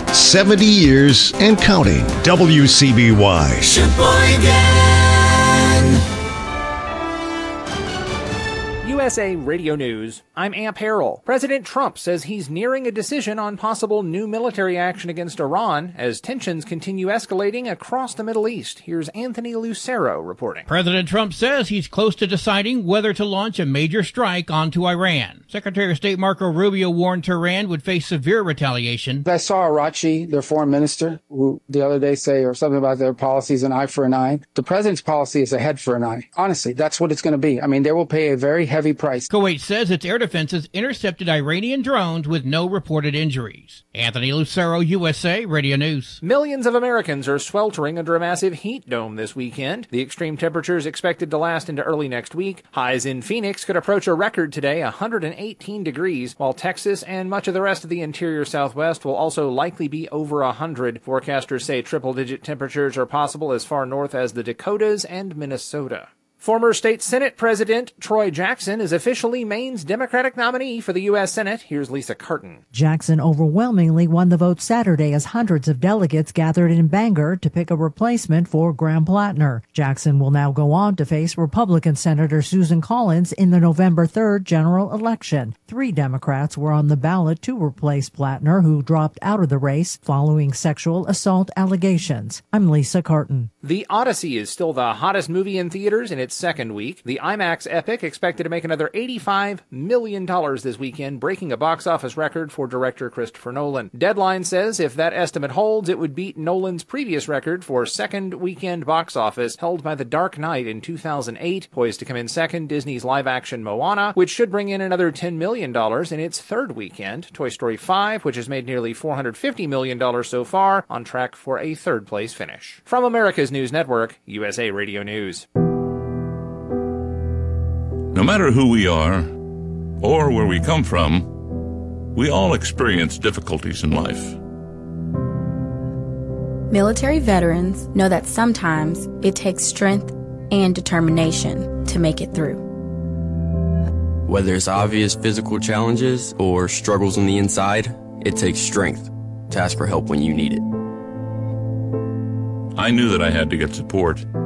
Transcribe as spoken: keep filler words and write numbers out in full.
seventy years and counting. W C B Y. Sheboygan. U S A Radio News, I'm Amp Harrell. President Trump says he's nearing a decision on possible new military action against Iran as tensions continue escalating across the Middle East. Here's Anthony Lucero reporting. President Trump says he's close to deciding whether to launch a major strike onto Iran. Secretary of State Marco Rubio warned Tehran would face severe retaliation. I saw Arachi, their foreign minister, who the other day say or something about their policies, an eye for an eye. The president's policy is a head for an eye. Honestly, that's what it's going to be. I mean, they will pay a very heavy price. Kuwait says its air defenses intercepted Iranian drones with no reported injuries. Anthony Lucero, U S A Radio News. Millions of Americans are sweltering under a massive heat dome this weekend. The extreme temperatures expected to last into early next week. Highs in Phoenix could approach a record today, one hundred eighteen degrees, while Texas and much of the rest of the interior Southwest will also likely be over one hundred. Forecasters say triple-digit temperatures are possible as far north as the Dakotas and Minnesota. Former State Senate President Troy Jackson is officially Maine's Democratic nominee for the U S Senate. Here's Lisa Carton. Jackson overwhelmingly won the vote Saturday as hundreds of delegates gathered in Bangor to pick a replacement for Graham Plattner. Jackson will now go on to face Republican Senator Susan Collins in the November third general election. Three Democrats were on the ballot to replace Plattner, who dropped out of the race following sexual assault allegations. I'm Lisa Carton. The Odyssey is still the hottest movie in theaters in its second week. The IMAX epic expected to make another eighty-five million dollars this weekend, breaking a box office record for director Christopher Nolan. Deadline says if that estimate holds, it would beat Nolan's previous record for second weekend box office held by The Dark Knight in two thousand eight. Poised to come in second, Disney's live-action Moana, which should bring in another ten million dollars in its third weekend. Toy Story five, which has made nearly four hundred fifty million dollars so far, on track for a third-place finish. From America's News Network, U S A Radio News. No matter who we are or where we come from, we all experience difficulties in life. Military veterans know that sometimes it takes strength and determination to make it through. Whether it's obvious physical challenges or struggles on the inside, it takes strength to ask for help when you need it. I knew that I had to get support,